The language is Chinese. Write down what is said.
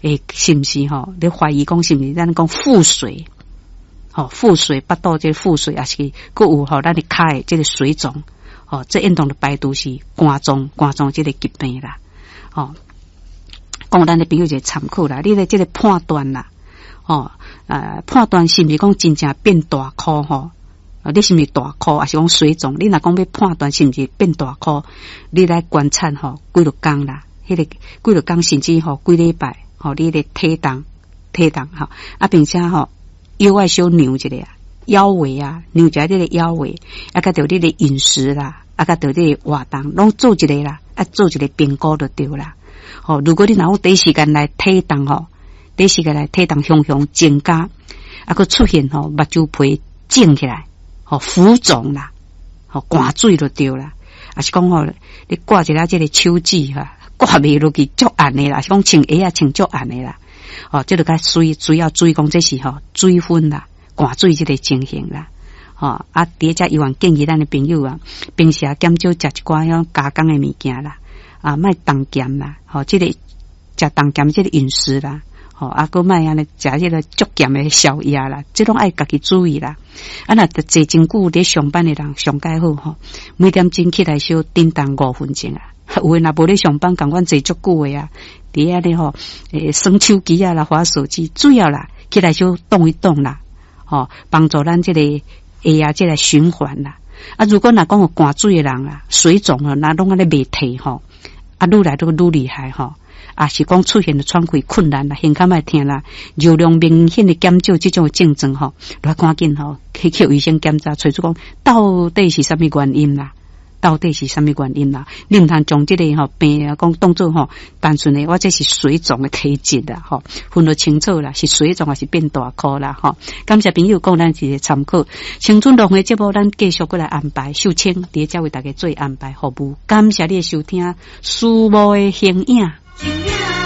是不是吼？你怀疑讲是不是咱讲腹水？腹水巴肚这个腹水也是各有咱的脚的这个水肿。这运动的排毒是肝脏这个疾病啦。讲咱的朋友就参考啦，你的这个判断啦。判断是不是讲真正变大颗吼？你是不是大颗，还是讲水肿？你若讲要判断是不是变大颗，你来观察几落工啦，迄个几落工甚至几礼拜你的体重并且腰爱小扭一下啊，腰围啊，扭一下这个腰围，甲着你的饮食啦，甲着你的活动，拢做一个啦，做一个评估就对啦。如果你若有第一时间来体重第一时间来体重向增加，佫出现目睭皮肿起来，浮肿啦，汗水就对啦，是讲你挂一下这个手指挂袂落去足暗的啦，是讲穿鞋穿足暗的啦，这就该主要注意讲这是水分啦，汗水这个情形啦。第一只医院建议咱的朋友平时减少食一寡种加工的物件啦，莫重咸啦，这个食重咸这个饮食啦。佮莫安尼食这个足咸的宵夜啦，这拢爱家己注意啦。若坐真久伫上班的人上介好每点钟起来小叮当5分钟有诶若无咧上班，共阮坐足久的伫遐咧耍手机啦，滑手机，主要啦起来小动一动啦，帮助咱这个血这个循环啦。如果若讲有汗水的人水肿那拢安尼袂退愈来愈厉害是讲出现了喘气困难啦，胸腔爱疼啦，热量明显的减少，这种症状来赶紧去叫医生检查，找出讲到底是什么原因啦？你唔通将这个病讲当作单纯的我这是水肿的体质啦分得清楚啦，是水肿还是变大颗啦感谢朋友讲咱一个参考。青春乐会节目咱继续过来安排秀清伫遮为大家做安排服务，感谢你的收听，书无的形影。